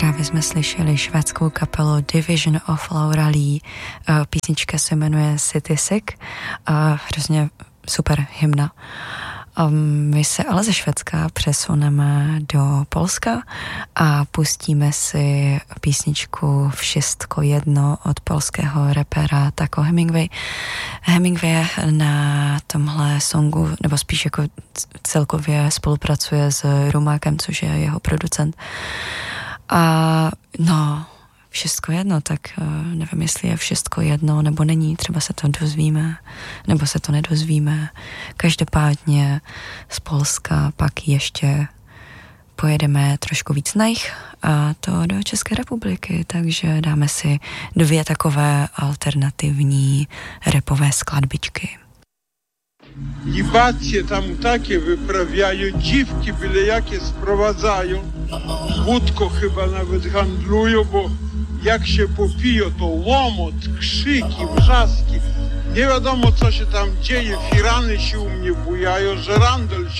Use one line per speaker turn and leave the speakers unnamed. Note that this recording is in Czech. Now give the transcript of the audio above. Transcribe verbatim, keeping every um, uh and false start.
Právě jsme slyšeli švédskou kapelu Division of Lauralee. Písnička se jmenuje City Sick. Hrozně super hymna. My se ale ze Švédska přesuneme do Polska a pustíme si písničku Wszystko jedno od polského rapera Taco Hemingway. Hemingway na tomhle songu, nebo spíš jako celkově spolupracuje s Rumákem, což je jeho producent. A no, všechno jedno, tak nevím, jestli je všechno jedno, nebo není, třeba se to dozvíme, nebo se to nedozvíme. Každopádně z Polska pak ještě pojedeme trošku víc na jih, a to do České republiky, takže dáme si dvě takové alternativní rapové skladbičky.
Libacje tam takie wyprawiają, dziwki byle jakie sprowadzają, wódko chyba nawet handlują, bo jak się popiją, to łomot, krzyki, wrzaski, nie wiadomo co się tam dzieje, firany się u mnie bujają, żerandol się